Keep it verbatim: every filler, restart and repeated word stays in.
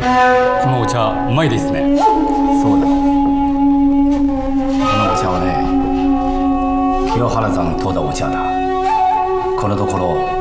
このお茶うまいですね。 そうだ。このお茶はね、清原山とだお茶だ。このところ